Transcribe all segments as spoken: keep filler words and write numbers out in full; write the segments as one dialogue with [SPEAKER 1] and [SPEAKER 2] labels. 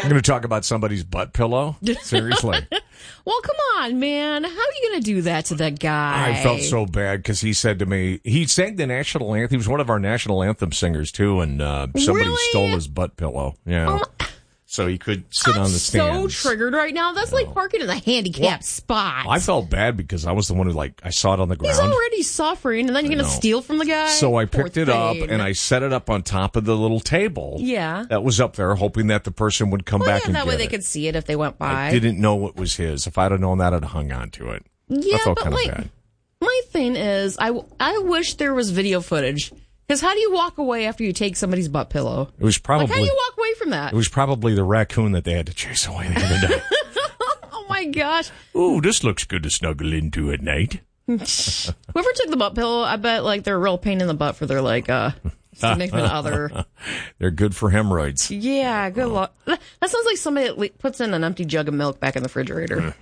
[SPEAKER 1] I'm going to talk about somebody's butt pillow? Seriously.
[SPEAKER 2] Well, come on, man. How are you going to do that to that guy?
[SPEAKER 1] I felt so bad because he said to me, he sang the national anthem. He was one of our national anthem singers, too, and uh, somebody
[SPEAKER 2] Really?
[SPEAKER 1] stole his butt pillow. Yeah.
[SPEAKER 2] Oh,
[SPEAKER 1] so he could sit
[SPEAKER 2] I'm
[SPEAKER 1] on the
[SPEAKER 2] so
[SPEAKER 1] stands.
[SPEAKER 2] triggered right now. That's like parking in the handicapped
[SPEAKER 1] Well,
[SPEAKER 2] spot.
[SPEAKER 1] I felt bad because I was the one who, like, I saw it on the ground.
[SPEAKER 2] He's already suffering, and then you're going to
[SPEAKER 1] know.
[SPEAKER 2] steal from the guy?
[SPEAKER 1] So I
[SPEAKER 2] Poor
[SPEAKER 1] picked it up,
[SPEAKER 2] thing.
[SPEAKER 1] and I set it up on top of the little table.
[SPEAKER 2] Yeah.
[SPEAKER 1] That was up there, hoping that the person would come
[SPEAKER 2] Well,
[SPEAKER 1] back
[SPEAKER 2] yeah,
[SPEAKER 1] and
[SPEAKER 2] that
[SPEAKER 1] get
[SPEAKER 2] way they
[SPEAKER 1] it.
[SPEAKER 2] could see it if they went by.
[SPEAKER 1] I didn't know it was his. If I'd have known that, I'd have hung on to it.
[SPEAKER 2] Yeah,
[SPEAKER 1] I felt
[SPEAKER 2] but
[SPEAKER 1] kind of
[SPEAKER 2] like,
[SPEAKER 1] bad.
[SPEAKER 2] my thing is, I, I wish there was video footage. Because how do you walk away after you take somebody's butt pillow?
[SPEAKER 1] It was probably
[SPEAKER 2] Like, how do you walk away from that?
[SPEAKER 1] It was probably the raccoon that they had to chase away the other day.
[SPEAKER 2] Oh, my gosh.
[SPEAKER 1] Ooh, this looks good to snuggle into at night.
[SPEAKER 2] Whoever took the butt pillow, I bet like they're a real pain in the butt for their like uh significant other.
[SPEAKER 1] They're good for hemorrhoids.
[SPEAKER 2] Yeah, good luck. That sounds like somebody that le- puts in an empty jug of milk back in the refrigerator.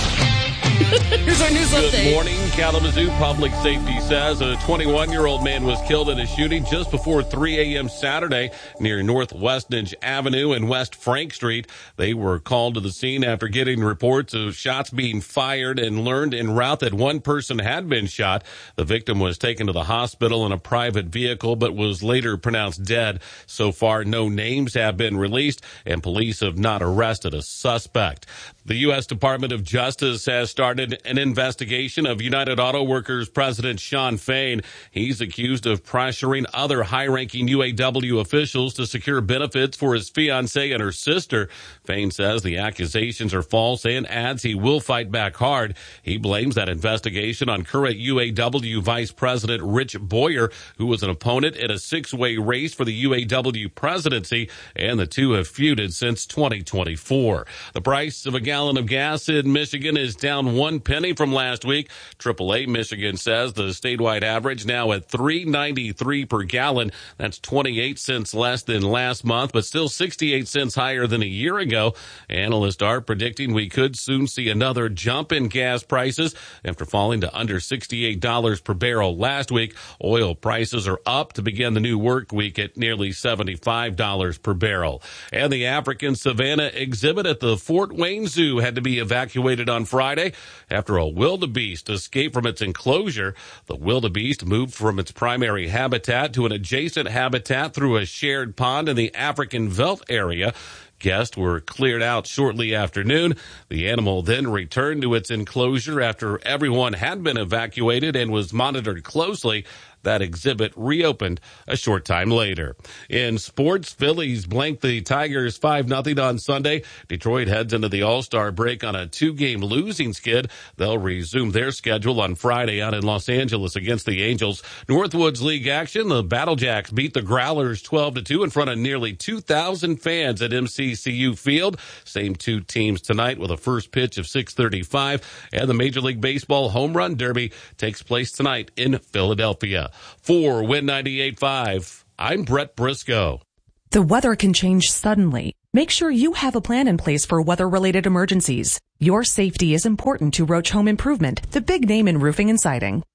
[SPEAKER 2] Here's our news
[SPEAKER 3] Good
[SPEAKER 2] update.
[SPEAKER 3] morning. Kalamazoo Public Safety says a twenty-one-year-old man was killed in a shooting just before three a.m. Saturday near North Westnedge Avenue and West Frank Street. They were called to the scene after getting reports of shots being fired and learned en route that one person had been shot. The victim was taken to the hospital in a private vehicle but was later pronounced dead. So far, no names have been released and police have not arrested a suspect. The U S Department of Justice has started an investigation of United Auto Workers President Shawn Fain. He's accused of pressuring other high-ranking U A W officials to secure benefits for his fiancée and her sister. Fain says the accusations are false and adds he will fight back hard. He blames that investigation on current U A W Vice President Rich Boyer, who was an opponent in a six-way race for the U A W presidency, and the two have feuded since twenty twenty-four. The price of a gallon of gas in Michigan is down one penny from last week. triple A Michigan says the statewide average now at three ninety-three per gallon. That's twenty-eight cents less than last month, but still sixty-eight cents higher than a year ago. Analysts are predicting we could soon see another jump in gas prices after falling to under sixty-eight dollars per barrel last week. Oil prices are up to begin the new work week at nearly seventy-five dollars per barrel. And the African savanna exhibit at the Fort Wayne Zoo had to be evacuated on Friday after a wildebeest escaped from its enclosure. The wildebeest moved from its primary habitat to an adjacent habitat through a shared pond in the African Veldt area. Guests were cleared out shortly after noon. The animal then returned to its enclosure after everyone had been evacuated and was monitored closely. That exhibit reopened a short time later. In sports, Phillies blanked the Tigers five nothing on Sunday. Detroit heads into the All-Star break on a two-game losing skid. They'll resume their schedule on Friday out in Los Angeles against the Angels. Northwoods League action, the Battlejacks beat the Growlers twelve to two in front of nearly two thousand fans at M C C U Field. Same two teams tonight with a first pitch of six thirty-five. And the Major League Baseball Home Run Derby takes place tonight in Philadelphia. For Win ninety-eight point five, I'm Brett Briscoe.
[SPEAKER 4] The weather can change suddenly. Make sure you have a plan in place for weather-related emergencies. Your safety is important to Roach Home Improvement, the big name in roofing and siding.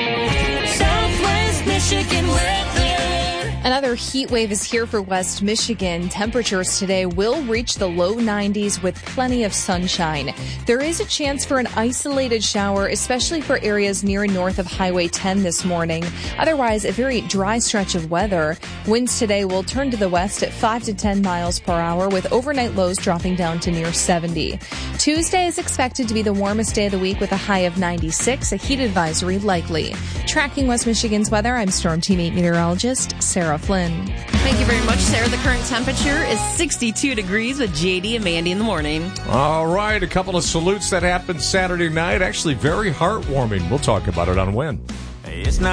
[SPEAKER 5] Southwest Michigan weather.
[SPEAKER 6] Another heat wave is here for West Michigan. Temperatures today will reach the low nineties with plenty of sunshine. There is a chance for an isolated shower, especially for areas near and north of Highway ten this morning. Otherwise, a very dry stretch of weather. Winds today will turn to the west at five to ten miles per hour with overnight lows dropping down to near seventy. Tuesday is expected to be the warmest day of the week with a high of ninety-six, a heat advisory likely. Tracking West Michigan's weather, I'm Storm Team eight meteorologist Sarah Flynn.
[SPEAKER 2] Thank you very much, Sarah. The current temperature is sixty-two degrees with J D and Mandy in the morning.
[SPEAKER 1] All right, a couple of salutes that happened Saturday night. Actually, very heartwarming. We'll talk about it on Win.
[SPEAKER 7] It's not